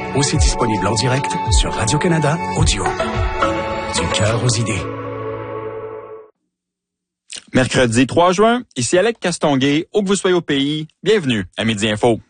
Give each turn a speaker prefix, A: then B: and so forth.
A: aussi disponible en direct sur Radio-Canada Audio. Du cœur aux idées.
B: Mercredi 3 juin, ici Alec Castonguay, où que vous soyez au pays, bienvenue à Midi Info.